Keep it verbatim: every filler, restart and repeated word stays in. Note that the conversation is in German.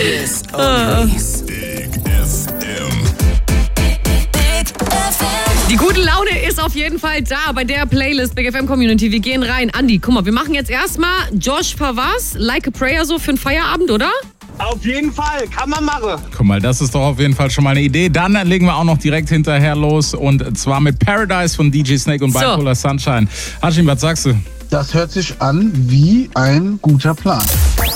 Die gute Laune ist auf jeden Fall da bei der Playlist Big F M Community. Wir gehen rein. Andi, guck mal, wir machen jetzt erstmal Josh Favas, Like a Prayer so für den Feierabend, oder? Auf jeden Fall, kann man machen. Guck mal, das ist doch auf jeden Fall schon mal eine Idee. Dann legen wir auch noch direkt hinterher los und zwar mit Paradise von D J Snake und Bipolar so. Sunshine. Hashim, was sagst du? Das hört sich an wie ein guter Plan.